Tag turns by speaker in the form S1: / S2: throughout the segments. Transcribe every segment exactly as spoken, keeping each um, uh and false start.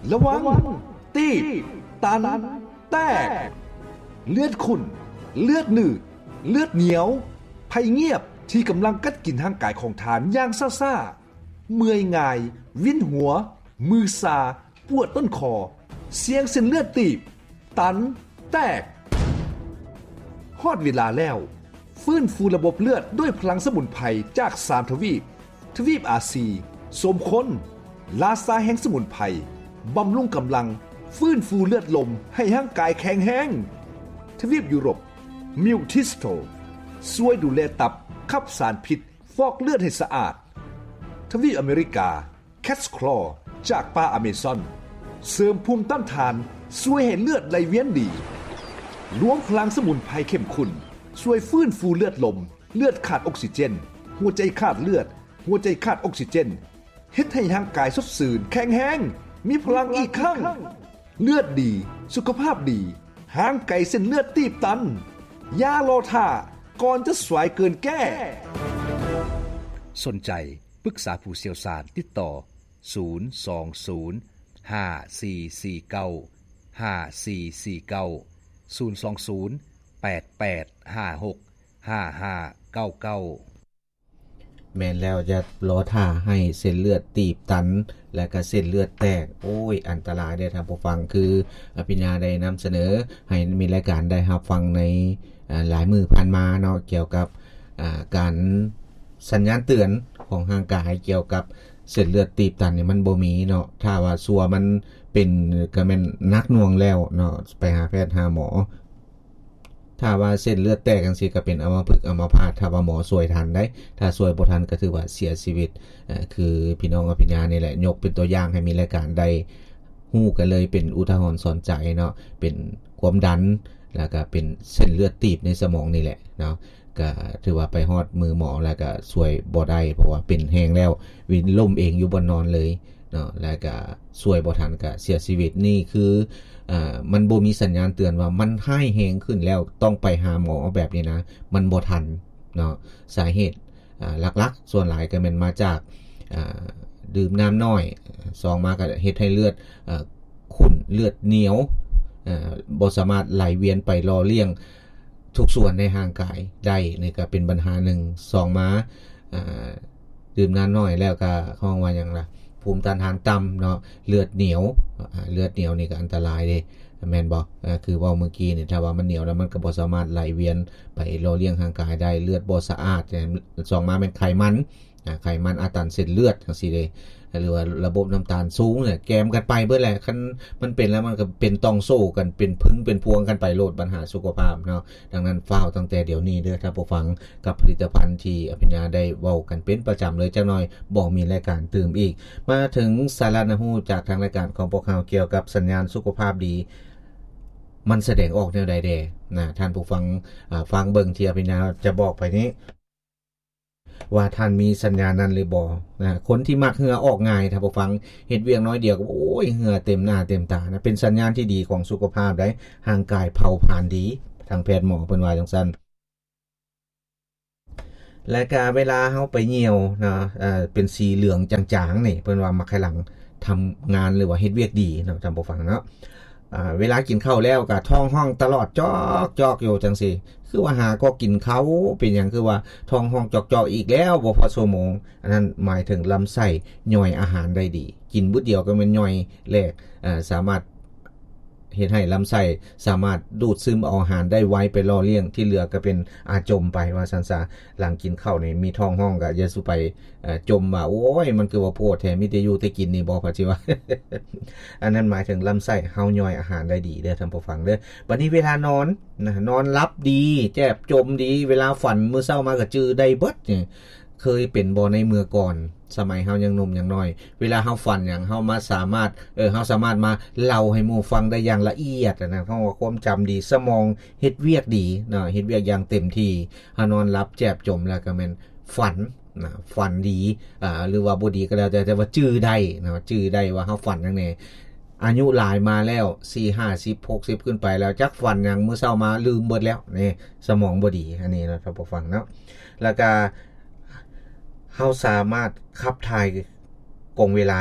S1: ระวังตีบตันแตกเลือดขุ่นเลือดหนืดเลือดเหนียวภัยเงียบที่กำลังกัดกินร่างกายของทานอย่างซ่าๆเมื่อยง่ายวินหัวมือซาปวดต้นคอเสียงเส้นเลือดตีบตันแตกฮอดเวลาแล้วฟื้นฟูระบบเลือดด้วยพลังสมุนไพรจากสามทวีปทวีปอาซีสมคนลาซาแห่งสมุนไพรบำรุงกำลังฟื้นฟูเลือดลมให้ร่างกายแข็งแรงทวีปยุโรปมิวทิสโตช่วยดูแลตับขับสารพิษฟอกเลือดให้สะอาดทวีปอเมริกาแคทคลอจากป่าอเมซอนเสริมภูมิต้านทานช่วยให้เลือดไหลเวียนดีรวมพลังสมุนไพรเข้มข้นช่วยฟื้นฟูเลือดลมเลือดขาดออกซิเจนหัวใจขาดเลือดหัวใจขาดออกซิเจนเฮ็ดให้ร่างกายสดชื่นแข็งแรงมีพลังอีกครั้งเลือดดีสุขภาพดีห่างไกลเส้นเลือดตีบตันอย่ารอท่าก่อนจะสวยเกินแก้สนใจปรึกษาผู้เชี่ยวชาญติดต่อศูนย์ สอง ศูนย์ ห้า สี่ สี่ เก้า ห้า สี่ สี่ เก้า ศูนย์ สอง ศูนย์ แปด แปด ห้า หก ห้า ห้า เก้า เก้า
S2: แม่นแล้วจะรอท่าให้เส้นเลือดตีบตันและก็เส้นเลือดแตกโอ้ยอันตรายเด้อท่านผู้ฟังคืออภิญญาได้นำเสนอให้มีรายการได้รับฟังในหลายมื้อผ่านมาเนาะเกี่ยวกับการสัญญาณเตือนของร่างกายเกี่ยวกับเส้นเลือดตีบตันนี่มันบ่มีเนาะถ้าว่าซัวมันเป็นก็แม่นหนักหน่วงแล้วเนาะไปหาแพทย์หาหมอถ้าว่าเส้นเลือดแตกจังซี่ก็เป็นอัมพฤกษ์อัมพาตถ้าว่าหมอช่วยทันได้ถ้าช่วยบ่ทันก็ถือว่าเสียชีวิตเอ่อคือพี่น้องอภิญญานี่แหละยกเป็นตัวอย่างให้มีรายการได้ฮู้กันเลยเป็นอุทาหรณ์สอนใจเนาะเป็นความดันแล้วก็เป็นเส้นเลือดตีบในสมองนี่แหละเนาะก็ถือว่าไปฮอดมือหมอแล้วก็ช่วยบ่ได้เพราะว่าเป็นแฮงแล้ววินล้มเองอยู่บนนอนเลยเนาะแล้วก็ช่วยบ่ทันก็เสียชีวิตนี่คืออ่ามันบ่มีสัญญาณเตือนว่ามันให้แฮงขึ้นแล้วต้องไปหาหมอแบบนี้นะมันบ่ทันเนาะสาเหตุอ่าหลักๆส่วนหลายก็แม่นมาจากอ่าดื่มน้ำน้อยสองมาก็เฮ็ดให้เลือดอ่าขุ่นเลือดเหนียวอ่าบ่สามารถไหลเวียนไปหล่อเลี้ยงทุกส่วนในร่างกายได้นี่ก็เป็นปัญหาหนึ่งสองมาอ่าดื่มน้ำน้อยแล้วก็เขาว่าหยังล่ะภูมิต้านทานต่ำเนาะเลือดเหนียวเลือดเหนียวนี่ก็อันตรายเด้แม่นบ่คือเว้าเมื่อกี้นี่ถ้าว่ามันเหนียวแล้วมันก็บ่สามารถไหลเวียนไปหล่อเลี้ยงร่างกายได้เลือดบ่สะอาดสองมาเป็นไขมันไขมันอาตันเส้นเลือดจังซี่เด้หรือว่าระบบน้ำตาลสูงเนี่ยแกมกันไปเบิดแหละคันมันเป็นแล้วมันก็เป็นต้องโซ่กันเป็นพึงเป็นพวงกันไปโลดปัญหาสุขภาพเนาะดังนั้นฟ้าวตั้งแต่เดี๋ยวนี้เด้อถ้าผู้ฟังกับผลิตภัณฑ์ที่อภิญญาได้เว้ากันเป็นประจำเลยจักหน่อยบ่มีรายการตื่มอีกมาถึงสาระนะฮู้จากทางรายการของพวกเราเกี่ยวกับสัญญาณสุขภาพดีมันแสดงออกแนวใดแดนะท่านผู้ฟังอ่าฟังเบิ่งที่อภิญญาจะบอกไปนี้ว่าท่านมีสัญญาณนั้นหรือบ่นะคนที่มักเหงื่อออกง่ายถ้าบ่ฟังเฮ็ดเวียกน้อยเดียวก็โอ้ยเหงื่อเต็มหน้าเต็มตานะเป็นสัญญาณที่ดีของสุขภาพได้ร่างกายเผาผลาญดีทางแพทย์หมอเพิ่นว่าจังซั่นและก็เวลาเฮาไปเหี่ยวนะเอ่อเป็นสีเหลืองจางๆนี่เพิ่นว่ามักให้หลังทำงานหรือว่าเฮ็ดเวียกดีเนาะท่านผู้ฟังเนาะอ่าเวลากินข้าวแล้วก็ท้องห้องตลอดจอกๆอยู่จังซี่คือว่าหาก็กินเขาเป็นหยังคือว่าท้องห้องจอกๆอีกแล้วบ่พอชั่วโมงอันนั้นหมายถึงลำไส้ย่อยอาหารได้ดีกินบึดเดียวก็แม่นย่อยแลกอ่าสามารถเฮ็ดให้ลำไส้สามารถดูดซึมเอาอาหารได้ไวไปล่อเลี้ยงที่เหลือก็เป็นอาจมไปว่าซั่นซะหลังกินข้าวนี่มีท้องห้องก็อย่าสุไปเอ่อจมว่าโอ้ยมันคือว่าโพดแท้มีแต่อยู่แต่กินนี่บ่พอสิว่า อันนั้นหมายถึงลำไส้เฮาย่อยอาหารได้ดีเด้อท่านผู้ฟังเด้อบัดนี้เวลานอนนะนอนหลับดีแจ๊บจมดีเวลาฝันมื้อเช้ามาก็จื้อได้เบิดนี่เคยเป็นบ่ในเมื่อก่อนสมัยเฮายังหนุ่มยังน้อยเวลาเฮาฝันหยังเฮามาสามารถเออเฮาสามารถมาเล่าให้หมู่ฟังได้อย่างละเอียดนะเฮาว่าความจำดีสมองเฮ็ดเวียกดีเนาะเฮ็ดเวียกอย่างเต็มที่เฮานอนหลับแจ๊บจมแล้วก็แม่นฝันนะฝันดีอ่าหรือว่าบ่ดีก็แล้วแต่แต่ว่าจื้อได้เนาะจื้อได้ว่าเฮาฝันจังได๋อายุหลายมาแล้วสี่ ห้าสิบ หกสิบขึ้นไปแล้วจักฝันหยังมื้อเช้ามาลืมเบิดแล้วนี่สมองบ่ดีอันนี้เนาะท่านผู้ฟังเนาะแล้วก็เฮาสามารถขับถ่ายกงเวลาได้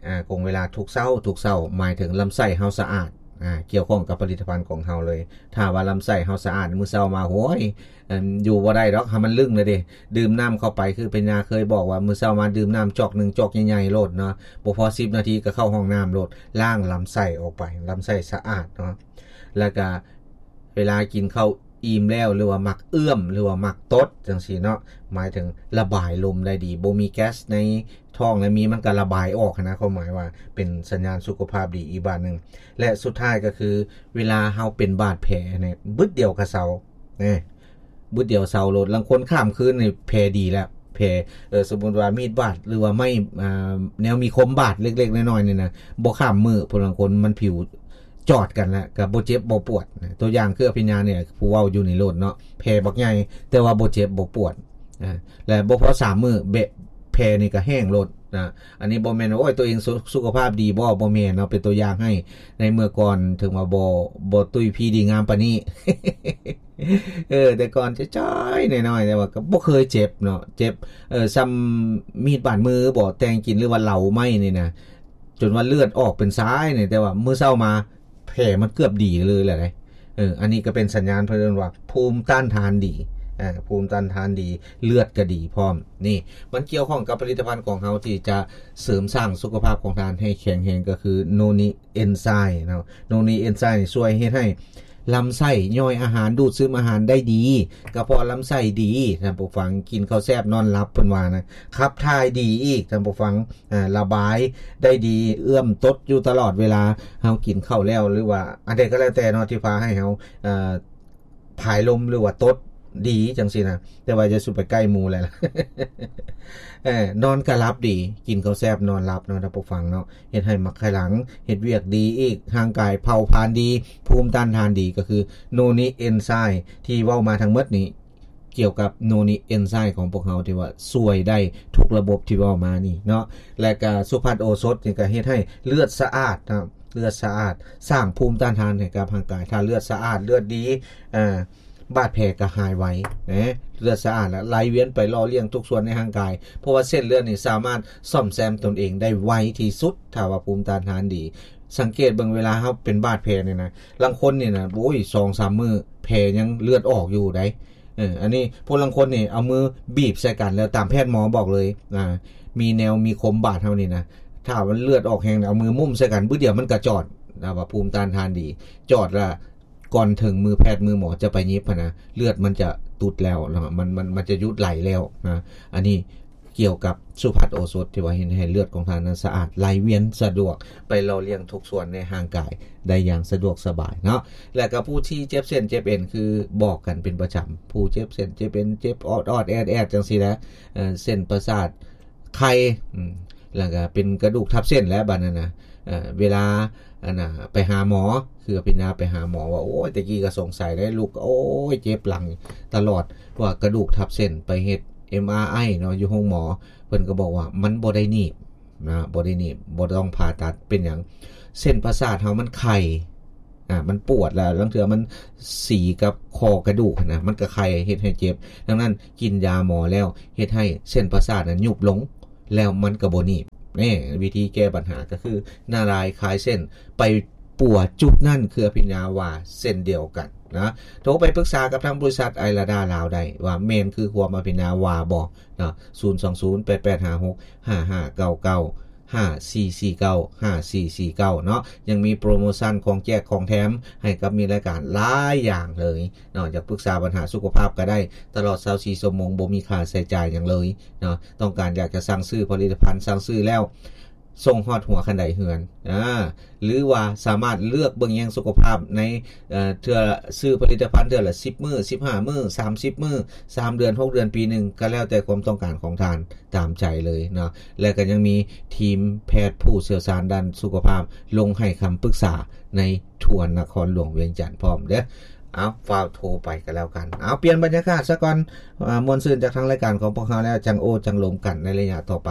S2: อ่าคงเวลาทุกเช้าทุกเช้าหมายถึงลำไส้เฮาสะอาดอ่าเกี่ยวข้องกับผลิตภัณฑ์ของเฮาเลยถ้าว่าลำไส้เฮาสะอาดมื้อเช้ามาโหยอันอยู่บ่ได้ดอกให้มันลึงเลยเด้ดื่มน้ำเข้าไปคือเป็นยาเคยบอกว่ามื้อเช้ามาดื่มน้ำจอกนึงจอกใหญ่ๆโลดเนาะบ่พอสิบนาทีก็เข้าห้องน้ำโลดล้างลำไส้ออกไปลำไส้สะอาดเนาะแล้วก็เวลากินข้าวอิ่มแล้วหรือว่ามักเอื้อมหรือว่ามักตดจังซี่เนาะหมายถึงระบายลมได้ดีบ่มีแก๊สในท้องและมีมันก็ระบายออกนะความหมายว่าเป็นสัญญาณสุขภาพดีอีกบาดนึงและสุดท้ายก็คือเวลาเฮาเป็นบาดแผลเนี่ยบึดเดียวก็เซาแน่บึดเดียวเซาโลดบางคนข้ามคืนนี่แผลดีแล้วแผลเออสมมุติว่ามีดบาดหรือว่าไม่อ่าแนวมีคมบาดเล็กๆน้อยๆนี่นะบ่ข้ามมือผู้บางคนมันผิวจอดกันแล้วก็บ่เจ็บบ่ปวดตัวอย่างคืออภิญญาเนี่ยผู้เว้าอยู่ในโลดเนาะแผลบักใหญ่แต่ว่าบ่เจ็บบ่ปวดอ่าและบ่พอสามมื้อเบะแผลนี่ก็แห้งโลดนะอันนี้บ่แม่นว่าโอ้ยตัวเองสุขภาพดีบ่บ่แม่นเนาะเป็นตัวอย่างให้ในเมื่อก่อนถึงว่าบ่บ่ตุ้ยพี่ดีงามปานนี้ เออแต่ก่อนจะจ้อยน้อยๆแต่ว่าก็บ่เคยเจ็บเนาะเจ็บเออซ้ำมีดบาดมือบ่แต่งกินหรือว่าเหลาไหม้นี่นะจนว่าเลือดออกเป็นซ้ายนี่แต่ว่ามื้อเช้ามาแผลมันเกือบดีเลยแหละไดเอออันนี้ก็เป็นสัญญาณเพิ่นว่าภูมิต้านทานดีอ่าภูมิต้านทานดีเลือดก็ดีพร้อมนี่มันเกี่ยวข้องกับผลิตภัณฑ์ของเฮาที่จะเสริมสร้างสุขภาพของทานให้แข็งแรงก็คือโนนิเอนไซม์เนาะโนนิเอนไซม์นี่ช่วยเฮ็ดให้ลำไส้ย่อยอาหารดูดซึมอาหารได้ดีกระเพาะลำไส้ดีท่านผู้ฟังกินข้าวแซ่บนอนหลับเพิ่นว่านะขับถ่ายดีอีกท่านผู้ฟังอ่าระบายได้ดีเอื้อมตดอยู่ตลอดเวลาเฮากินข้าวแล้วหรือว่าอันใดก็แล้วแต่เนาะที่พาให้เฮาเอ่อผายลมหรือว่าตดดีจังซี่นะแต่ว่าจะสุไปใกล้หมู่แล้วล่ะ เอ่อนอนก็หลับดีกินข้าวแซ่บนอนหลับเนาะท่านผู้ฟังเนาะเฮ็ดให้มักไข้หลังเฮ็ดเวียกดีอีกร่างกายเผาผลาญดีภูมิต้านทานดีก็คือโนนิเอนไซม์ที่เว้ามาทั้งหมดนี้เกี่ยวกับโนนิเอนไซม์ของพวกเฮาที่ว่าช่วยได้ทุกระบบที่เว้ามานี่เนาะและก็สุภัทรโอสถนี่ก็เฮ็ดให้เลือดสะอาดนะเลือดสะอาดสร้างภูมิต้านทานให้กับร่างกายถ้าเลือดสะอาดเลือดดีอ่าบาดแผลก็หายไวนะเลือดสะอาดแล้วไหลเวียนไปหล่อเลี้ยงทุกส่วนในร่างกายเพราะว่าเส้นเลือดนี่สามารถซ่อมแซมตนเองได้ไวที่สุดถ้าว่าภูมิต้านทานดีสังเกตเบิ่งเวลาเฮาเป็นบาดแผลนี่นะบางคนนี่นะโอ้ย สองสาม มื้อแผลยังเลือดออกอยู่ได้เอออันนี้พวกบางคนนี่เอามือบีบใส่กันแล้วตามแพทย์หมอบอกเลยอ่ามีแนวมีคมบาดเฮานี่นะถ้ามันเลือดออกแฮงเอามือมุ่มใส่กันบึ้เดียวมันก็จอดนะว่าภูมิต้านทานดีจอดละก่อนถึงมือแพทย์มือหมอจะไปยิบนะเลือดมันจะตุดแล้วนะมันมันมันจะยุดไหลแล้วนะอันนี้เกี่ยวกับสุภัทรโอสถที่ว่าเห็นให้เลือดของทานนั้นสะอาดไหลเวียนสะดวกไปหล่อเลี้ยงทุกส่วนในร่างกายได้อย่างสะดวกสบายเนาะและก็ผู้ที่เจ็บเส้นเจ็บเอ็นคือบอกกันเป็นประจำผู้เจ็บเส้นเจ็บเอ็นเจ็บออดออดแอดแอดจังซี่นะเอ่อเส้นประสาทไข้อืมแล้วก็เป็นกระดูกทับเส้นแล้วบัดนั้นน่ะเอ่อเวลาอันน่ะไปหาหมอคือพิญญาไปหาหมอว่าโอ้ยตะกี้ก็สงสัยได้ลูกโอ้ยเจ็บหลังตลอดว่ากระดูกทับเส้นไปเฮ็ด เอ็ม อาร์ ไอ เนาะอยู่ห้องหมอเพิ่นก็บอกว่ามันบ่ได้หนีบนะบ่ได้หนีบบ่ต้องผ่าตัดเป็นหยังเส้นประสาทเฮามันไข้อ่ามันปวดแล้วบางเทื่อมันสีกับคอกระดูกนะมันก็ไข้เฮ็ดให้เจ็บดังนั้นกินยาหมอแล้วเฮ็ดให้เส้นประสาทนั้นยุบลงแล้วมันก็บ่หนีบนี่วิธีแก้ปัญหาก็คือนารายคลายเส้นไปปวดจุดนั่นคืออภิญญาว่าเส้นเดียวกันนะโทรไปปรึกษากับทางบริษัทไอราดาลาวได้ว่าเมนคือความอภิญญาว่าบ่นะศูนย์ สอง ศูนย์ แปด แปด ห้า หก ห้า ห้า เก้า เก้า ห้า สี่ สี่ เก้า ห้า สี่ สี่ เก้าเนาะยังมีโปรโมชั่นของแจกของแถมให้กับมีรายการหลายอย่างเลยเนาะอยากปรึกษาปัญหาสุขภาพก็ได้ตลอดยี่สิบสี่ชั่วโมงบ่มีค่าใช้จ่ายหยังเลยเนาะต้องการอยากจะสั่งซื้อผลิตภัณฑ์สั่งซื้อแล้วส่งฮอดหัวคันใดเฮือนอ่าหรือว่าสามารถเลือกเบิ่งแยงสุขภาพในเอ่อเทื่อซื้อผลิตภัณฑ์เทื่อละสิบมื้อสิบห้ามื้อสามสิบมื้อสามเดือนหกเดือนปีนึงก็แล้วแต่ความต้องการของท่านตามใจเลยเนาะและก็ยังมีทีมแพทย์ผู้เชี่ยวชาญด้านสุขภาพลงให้คำปรึกษาในทั่วนครหลวงเวียงจันทน์พร้อมเด้อเอาฟ้าวโทรไปกันแล้วกันเอาเปลี่ยนบรรยากาศซะก่อนอ่ามวลซื่นจากทางรายการของพวกเราแล้วจังโอจังลมกันในระยะต่อไป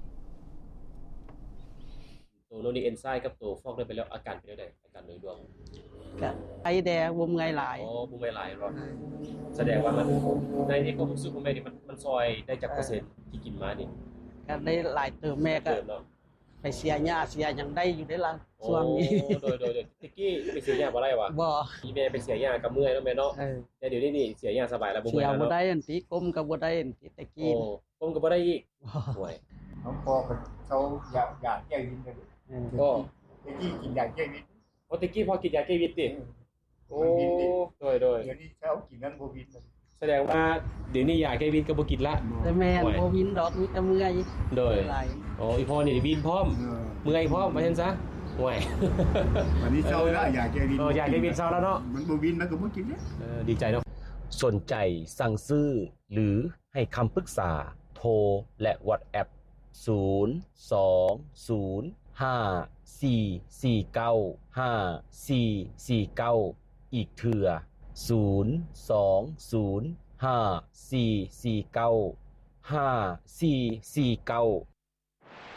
S3: ตัวโนนิเอนไซม์กับตัวฟอกได้ไปแล้วอาการเป็นจังได๋อาการโดยรวม
S4: ก็ไอแดงบ่เมื่อยหลาย
S3: อ๋อบ่เมื่อยหลายรอแสดงว่ามันในที่ความรู้สึกของแม่นี่มันมันซอยได้จากเปอร์เซ็นต์ที่กินมานี่
S4: ก็ได้หลายเติมแม่ก็ไปเสียหญ้าเสียหยังได้อยู่ได้ล่ะ
S3: โอ้
S4: ช่วงนี้
S3: โดยโดยโดยตะกี้ไปเสียหญ้าบ่ได้วะ
S4: บ่
S3: อีแม่ไปเสียหญ้ากับเมื่อยแล้วแม่เนาะ
S4: เออ
S3: แต่เดี๋ยวนี้นี่เสียหญ้าสบายแล้วบ่
S4: เสี
S3: เมื่อย
S4: ย
S3: แล้ว
S4: บ่
S3: เนาะ
S4: ได้อันติกรมก็บ่ได้อันติตะ
S3: โอ้
S4: กี้
S3: ผมก็บ่ได้อีก
S4: บ่
S3: ห่วย
S5: น้องพอเขาอยากอยากแก้วินกัน
S4: เออ
S3: ก็
S5: ไอ้ที่กินอยากแก้วิน
S3: โอ้ตะกี้พอกินยาแก้วิตติโอ้โดยโดย
S5: เดี๋ยวนี้เช้ากินนั้นโบวิน
S3: แสดงว่าเดี๋ยวนี้ยาแก้วิตก็บ่กินละ
S4: แต่แม่นบ่วินดอกมีแต่เมื่อย
S3: โดย
S4: หลาย
S3: โอ้อีพ่อนี่วินพร้อมเมื่อยพร้อมว่าซั่นซะห่วย
S5: วันนี้เช้าแล้วอยากแก้วิน
S3: เอออยากแก้วิตเช้าแล้วเนาะ
S5: มันโบวินมันก็บ่กินเนี่ย
S3: เออดีใจเนาะสนใจสั่งซื้อหรือให้คำปรึกษาโทรและ WhatsApp ศูนย์ สอง ศูนย์ ห้า สี่ สี่ เก้า ห้า สี่ สี่ เก้า อีกเทื่อศูนย์ สอง ศูนย์ ห้า สี่ สี่ เก้า ห้า สี่ สี่ เก้า